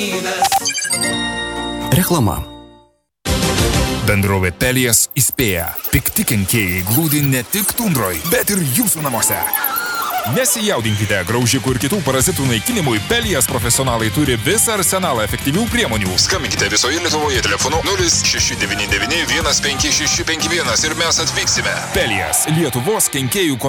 Reklama. Bendrovė Pelijas įspėja. Pikti kenkėjai glūdi ne tik tundroj, bet ir jūsų namuose. Nesijaudinkite, graužikų ir kitų parazitų naikinimui Pelijas profesionalai turi visą arsenalą efektyvių priemonių. Skambinkite visoje Lietuvoje telefonu 0699 156651 ir mes atvyksime. Pelijas, Lietuvos kenkėjų